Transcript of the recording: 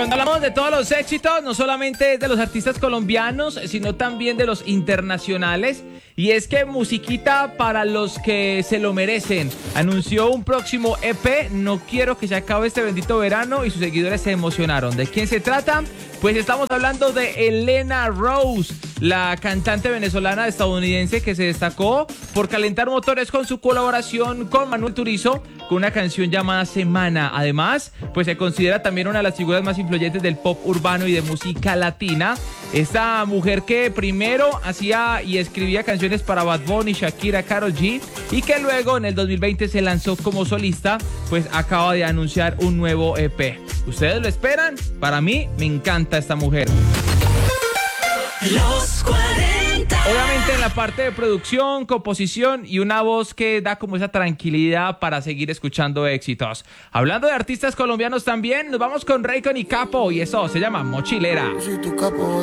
Cuando hablamos de todos los éxitos, no solamente de los artistas colombianos, sino también de los internacionales. Y es que musiquita para los que se lo merecen. Anunció un próximo EP, No quiero que se acabe este bendito verano, y sus seguidores se emocionaron. ¿De quién se trata? Pues estamos hablando de Elena Rose, la cantante venezolana estadounidense que se destacó por calentar motores con su colaboración con Manuel Turizo con una canción llamada Semana. Además, pues se considera también una de las figuras más influyentes del pop urbano y de música latina. Esta mujer que primero hacía y escribía canciones para Bad Bunny, Shakira, Karol G, y que luego en el 2020 se lanzó como solista, pues acaba de anunciar un nuevo EP. ¿Ustedes lo esperan? Para mí me encanta esta mujer. Los 40. Obviamente en la parte de producción, composición y una voz que da como esa tranquilidad para seguir escuchando éxitos. Hablando de artistas colombianos también, nos vamos con Raycon y Capo, y eso se llama Mochilera.